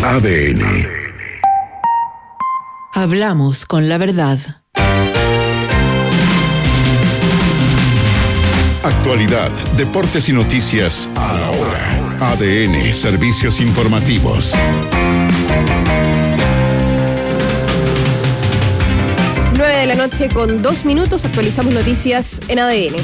ADN. Hablamos con la verdad. Actualidad, deportes y noticias a la hora. ADN, servicios informativos. 9 de la noche con 2 minutos, actualizamos noticias en ADN.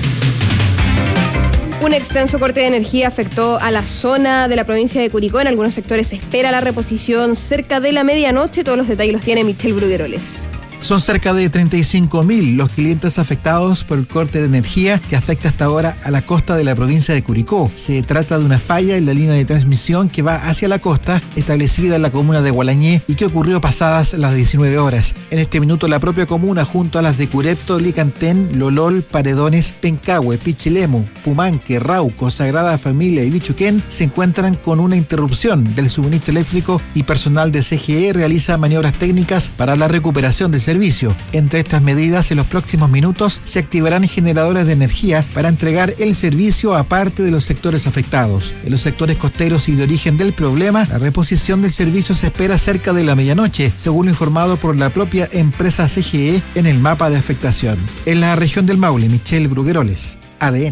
Un extenso corte de energía afectó a la zona de la provincia de Curicó. En algunos sectores se espera la reposición cerca de la medianoche. Todos los detalles los tiene Michel Brugueroles. Son cerca de 35.000 los clientes afectados por el corte de energía que afecta hasta ahora a la costa de la provincia de Curicó. Se trata de una falla en la línea de transmisión que va hacia la costa, establecida en la comuna de Gualañé y que ocurrió pasadas las 19 horas. En este minuto la propia comuna, junto a las de Curepto, Licantén, Lolol, Paredones, Pencahue, Pichilemu, Pumanque, Rauco, Sagrada Familia y Bichuquén, se encuentran con una interrupción del suministro eléctrico y personal de CGE realiza maniobras técnicas para la recuperación del servicio. Entre estas medidas, en los próximos minutos se activarán generadores de energía para entregar el servicio a parte de los sectores afectados. En los sectores costeros y de origen del problema, la reposición del servicio se espera cerca de la medianoche, según lo informado por la propia empresa CGE en el mapa de afectación. En la región del Maule, Michel Brugueroles, ADN.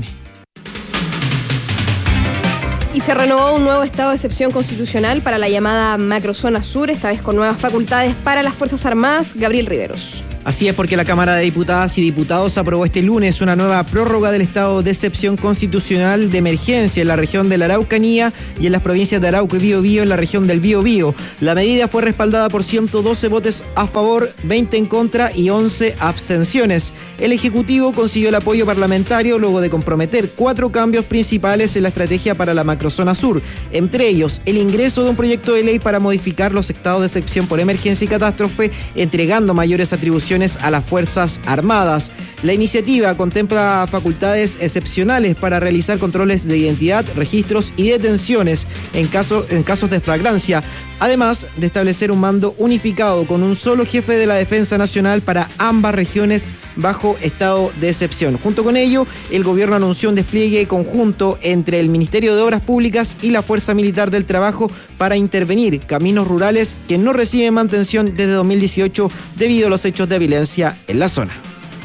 Y se renovó un nuevo estado de excepción constitucional para la llamada Macrozona Sur, esta vez con nuevas facultades para las Fuerzas Armadas. Gabriel Riveros. Así es, porque la Cámara de Diputadas y Diputados aprobó este lunes una nueva prórroga del estado de excepción constitucional de emergencia en la región de la Araucanía y en las provincias de Arauco y Biobío en la región del Biobío. La medida fue respaldada por 112 votos a favor, 20 en contra y 11 abstenciones. El Ejecutivo consiguió el apoyo parlamentario luego de comprometer 4 cambios principales en la estrategia para la Macrozona Sur, entre ellos el ingreso de un proyecto de ley para modificar los estados de excepción por emergencia y catástrofe, entregando mayores atribuciones a las Fuerzas Armadas. La iniciativa contempla facultades excepcionales para realizar controles de identidad, registros y detenciones en casos de flagrancia, además de establecer un mando unificado con un solo jefe de la Defensa Nacional para ambas regiones bajo estado de excepción. Junto con ello, el gobierno anunció un despliegue conjunto entre el Ministerio de Obras Públicas y la Fuerza Militar del Trabajo para intervenir caminos rurales que no reciben mantención desde 2018 debido a los hechos de violencia en la zona.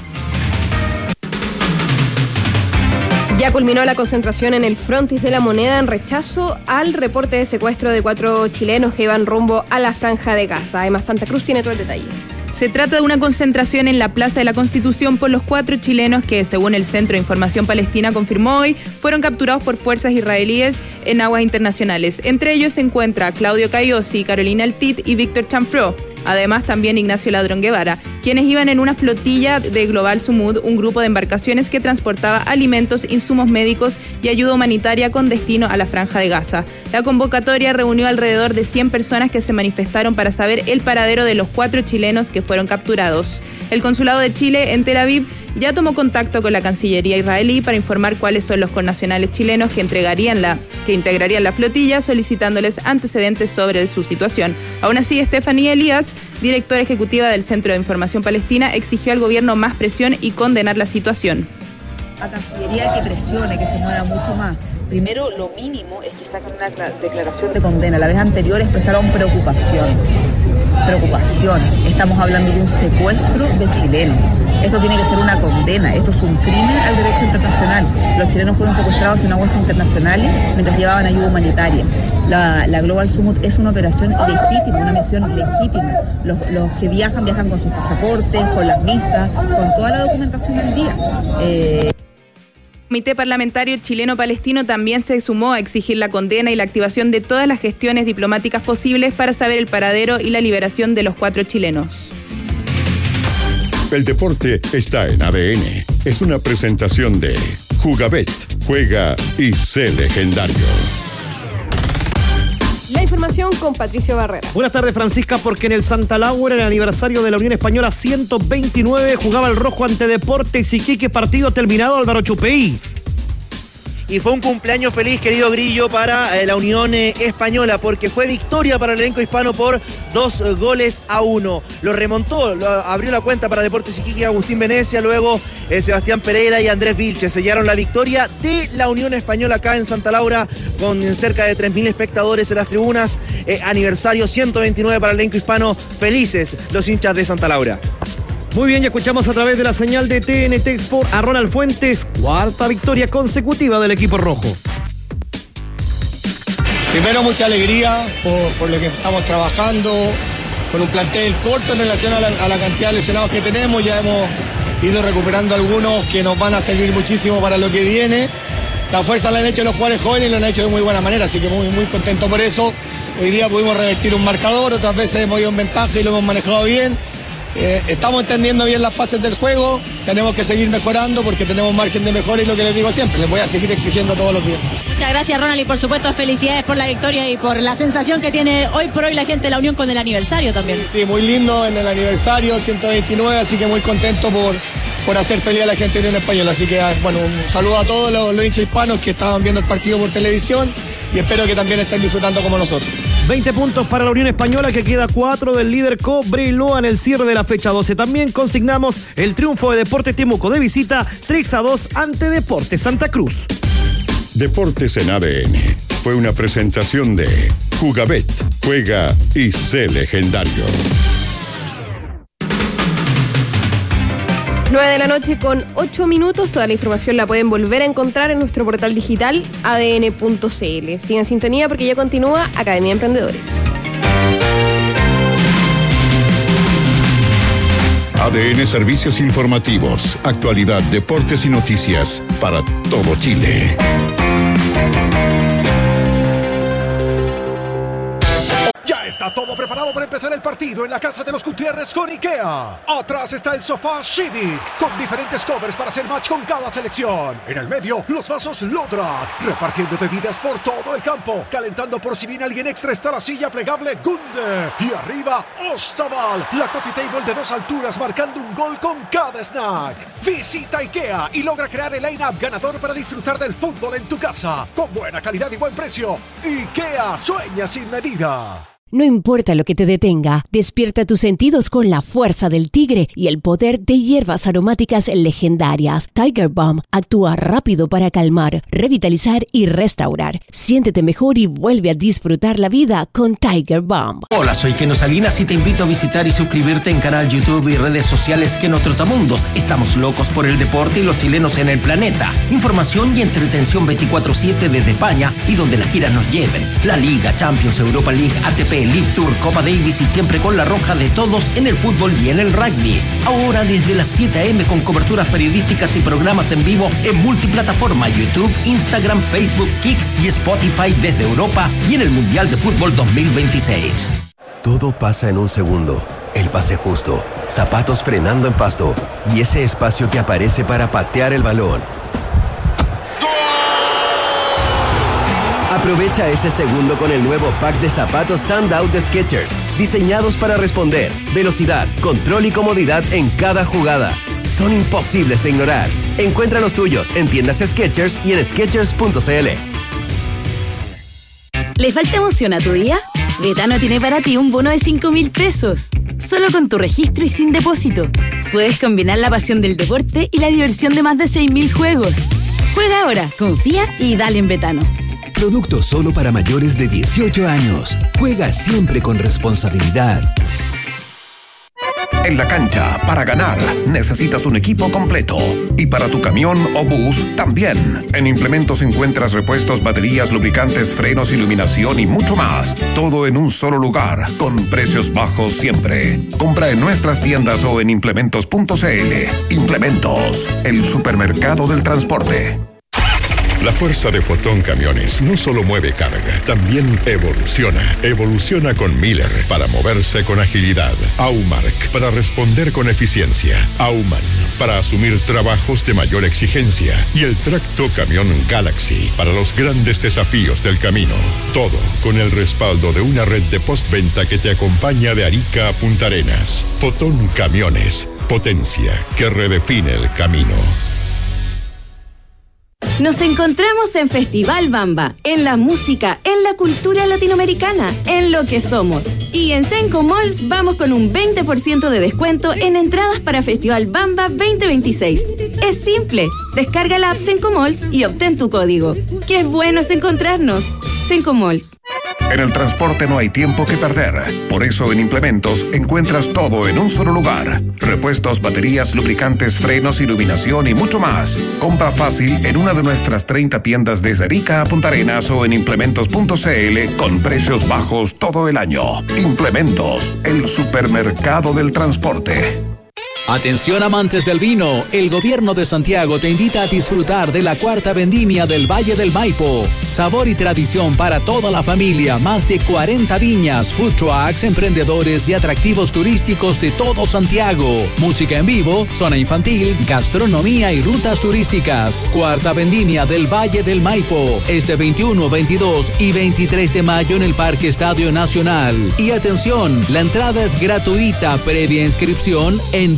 Ya culminó la concentración en el frontis de la Moneda en rechazo al reporte de secuestro de 4 chilenos que iban rumbo a la Franja de Gaza. Emma Santa Cruz tiene todo el detalle. Se trata de una concentración en la Plaza de la Constitución por los 4 chilenos que, según el Centro de Información Palestina confirmó hoy, fueron capturados por fuerzas israelíes en aguas internacionales. Entre ellos se encuentra Claudio Cayosi, Carolina Altit y Víctor Chanfró. Además, también Ignacio Ladrón Guevara, quienes iban en una flotilla de Global Sumud, un grupo de embarcaciones que transportaba alimentos, insumos médicos y ayuda humanitaria con destino a la Franja de Gaza. La convocatoria reunió alrededor de 100 personas que se manifestaron para saber el paradero de los 4 chilenos que fueron capturados. El Consulado de Chile en Tel Aviv ya tomó contacto con la Cancillería israelí para informar cuáles son los connacionales chilenos que integrarían la flotilla, solicitándoles antecedentes sobre su situación. Aún así, Stephanie Elías, directora ejecutiva del Centro de Información Palestina, exigió al gobierno más presión y condenar la situación. A Cancillería que presione, que se mueva mucho más. Primero, lo mínimo es que saquen una declaración de condena. La vez anterior expresaron preocupación. Estamos hablando de un secuestro de chilenos. Esto tiene que ser una condena. Esto es un crimen al derecho internacional. Los chilenos fueron secuestrados en aguas internacionales mientras llevaban ayuda humanitaria. La Global Sumud es una operación legítima, una misión legítima. Los que viajan con sus pasaportes, con las visas, con toda la documentación al día. El Comité Parlamentario Chileno-Palestino también se sumó a exigir la condena y la activación de todas las gestiones diplomáticas posibles para saber el paradero y la liberación de los 4 chilenos. El deporte está en ADN. Es una presentación de Jugabet. Juega y sé legendario. La información con Patricio Barrera. Buenas tardes, Francisca, porque en el Santa Laura, en el aniversario de la Unión Española 129, jugaba el rojo ante Deportes Iquique, partido terminado, Álvaro Chupey. y fue un cumpleaños feliz, querido Grillo, para la Unión Española, porque fue victoria para el elenco hispano por 2-1. Lo remontó, abrió la cuenta para Deportes Iquique Agustín Venecia, luego Sebastián Pereira y Andrés Vilches sellaron la victoria de la Unión Española acá en Santa Laura, con cerca de 3.000 espectadores en las tribunas. Aniversario 129 para el elenco hispano. Felices los hinchas de Santa Laura. Muy bien, ya escuchamos a través de la señal de TNT Sport a Ronald Fuentes, cuarta victoria consecutiva del equipo rojo. Primero, mucha alegría por lo que estamos trabajando, con un plantel corto en relación a la cantidad de lesionados que tenemos. Ya hemos ido recuperando algunos que nos van a servir muchísimo para lo que viene. La fuerza la han hecho los jugadores jóvenes y lo han hecho de muy buena manera, así que muy, muy contento por eso. Hoy día pudimos revertir un marcador, otras veces hemos ido en ventaja y lo hemos manejado bien. Estamos entendiendo bien las fases del juego, tenemos que seguir mejorando porque tenemos margen de mejora y lo que les digo siempre, les voy a seguir exigiendo todos los días. Muchas gracias, Ronald, y por supuesto felicidades por la victoria y por la sensación que tiene hoy por hoy la gente de la Unión con el aniversario también. Sí, muy lindo en el aniversario 129, así que muy contento por hacer feliz a la gente de Unión Española. Así que bueno, un saludo a todos los hinchas hispanos que estaban viendo el partido por televisión y espero que también estén disfrutando como nosotros. 20 puntos para la Unión Española, que queda 4 del líder Cobreloa en el cierre de la fecha 12. También consignamos el triunfo de Deportes Temuco de visita 3-2 ante Deportes Santa Cruz. Deportes en ADN fue una presentación de Jugabet. Juega y sé legendario. 9 de la noche con 8 minutos. Toda la información la pueden volver a encontrar en nuestro portal digital adn.cl. Sigan en sintonía porque ya continúa Academia de Emprendedores. ADN Servicios Informativos, actualidad, deportes y noticias para todo Chile. Está todo preparado para empezar el partido en la casa de los Gutiérrez con IKEA. Atrás está el sofá Civic, con diferentes covers para hacer match con cada selección. En el medio, los vasos Lodrat, repartiendo bebidas por todo el campo. Calentando por si viene alguien extra está la silla plegable Gunde. Y arriba, Ostaval, la coffee table de 2 alturas marcando un gol con cada snack. Visita IKEA y logra crear el line-up ganador para disfrutar del fútbol en tu casa. Con buena calidad y buen precio. IKEA, sueña sin medida. No importa lo que te detenga, despierta tus sentidos con la fuerza del tigre y el poder de hierbas aromáticas legendarias. Tiger Balm actúa rápido para calmar, revitalizar y restaurar. Siéntete mejor y vuelve a disfrutar la vida con Tiger Balm. Hola, soy Keno Salinas y te invito a visitar y suscribirte en canal YouTube y redes sociales Keno Trotamundos. Estamos locos por el deporte y los chilenos en el planeta. Información y entretención 24/7 desde España y donde las giras nos lleven. La Liga, Champions, Europa League, ATP, League Tour, Copa Davis y siempre con la roja de todos en el fútbol y en el rugby. Ahora desde las 7 a.m. con coberturas periodísticas y programas en vivo en multiplataforma, YouTube, Instagram, Facebook, Kik y Spotify desde Europa y en el Mundial de Fútbol 2026. Todo pasa en un segundo. El pase justo, zapatos frenando en pasto y ese espacio que aparece para patear el balón. Aprovecha ese segundo con el nuevo pack de zapatos Standout de Skechers, diseñados para responder, velocidad, control y comodidad en cada jugada. Son imposibles de ignorar. Encuentra los tuyos en tiendas Skechers y en Skechers.cl. ¿Le falta emoción a tu día? Betano tiene para ti un bono de 5.000 pesos. Solo con tu registro y sin depósito. Puedes combinar la pasión del deporte y la diversión de más de 6.000 juegos. Juega ahora, confía y dale en Betano. Producto solo para mayores de 18 años. Juega siempre con responsabilidad. En la cancha, para ganar, necesitas un equipo completo. Y para tu camión o bus, también. En Implementos encuentras repuestos, baterías, lubricantes, frenos, iluminación y mucho más. Todo en un solo lugar, con precios bajos siempre. Compra en nuestras tiendas o en implementos.cl. Implementos, el supermercado del transporte. La fuerza de Fotón Camiones no solo mueve carga, también evoluciona. Evoluciona con Miller para moverse con agilidad. Aumark para responder con eficiencia. Auman para asumir trabajos de mayor exigencia. Y el tracto camión Galaxy para los grandes desafíos del camino. Todo con el respaldo de una red de postventa que te acompaña de Arica a Punta Arenas. Fotón Camiones, potencia que redefine el camino. Nos encontramos en Festival Bamba, en la música, en la cultura latinoamericana, en lo que somos. Y en Senco Malls vamos con un 20% de descuento en entradas para Festival Bamba 2026. Es simple, descarga la app Senco Malls y obtén tu código. ¡Qué bueno es encontrarnos! Senco Malls. En el transporte no hay tiempo que perder. Por eso en Implementos encuentras todo en un solo lugar. Repuestos, baterías, lubricantes, frenos, iluminación y mucho más. Compra fácil en una de nuestras 30 tiendas desde Arica a Punta Arenas o en implementos.cl con precios bajos todo el año. Implementos, el supermercado del transporte. Atención amantes del vino, el gobierno de Santiago te invita a disfrutar de la cuarta vendimia del Valle del Maipo. Sabor y tradición para toda la familia, más de 40 viñas, food trucks, emprendedores y atractivos turísticos de todo Santiago. Música en vivo, zona infantil, gastronomía y rutas turísticas. Cuarta vendimia del Valle del Maipo, este 21, 22 y 23 de mayo en el Parque Estadio Nacional. Y atención, la entrada es gratuita previa inscripción en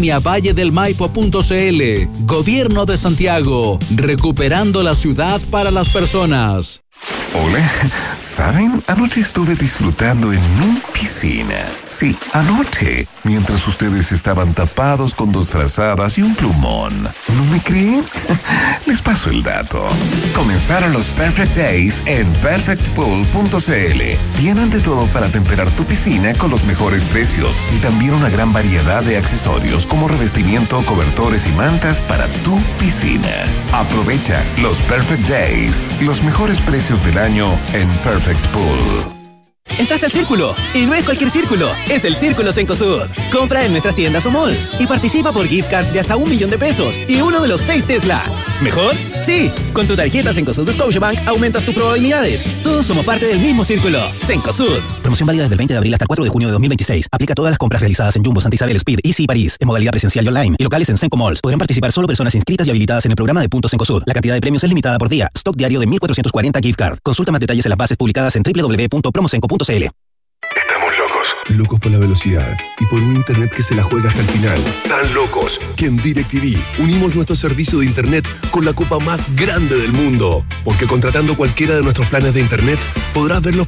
vendimiavalledelmaipo.cl. Gobierno de Santiago, recuperando la ciudad para las personas. Hola, ¿saben? Anoche estuve disfrutando en mi piscina. Sí, anoche, mientras ustedes estaban tapados con 2 frazadas y un plumón. ¿No me creen? Les paso el dato. Comenzaron los Perfect Days en perfectpool.cl. Tienen de todo para temperar tu piscina con los mejores precios y también una gran variedad de accesorios como revestimiento, cobertores y mantas para tu piscina. Aprovecha los Perfect Days, los mejores precios del año en Perfect Pool. Entraste al Círculo, y no es cualquier círculo, es el Círculo Cencosud. Compra en nuestras tiendas o malls y participa por gift card de hasta $1.000.000 y uno de los 6 Tesla. ¿Mejor? Sí, con tu tarjeta Cencosud de Scotiabank aumentas tus probabilidades. Todos somos parte del mismo círculo. Cencosud. Promoción válida desde el 20 de abril hasta el 4 de junio de 2026. Aplica a todas las compras realizadas en Jumbo, Santa Isabel, Speed, Easy y París, en modalidad presencial y online, y locales en Cenco Malls. Podrán participar solo personas inscritas y habilitadas en el programa de Puntos Cencosud. La cantidad de premios es limitada por día. Stock diario de 1.440 gift card. Consulta más detalles en las bases publicadas en www.promocenco.cl. Locos por la velocidad y por un internet que se la juega hasta el final. Tan locos que en DirecTV unimos nuestro servicio de internet con la copa más grande del mundo. Porque contratando cualquiera de nuestros planes de internet podrás ver los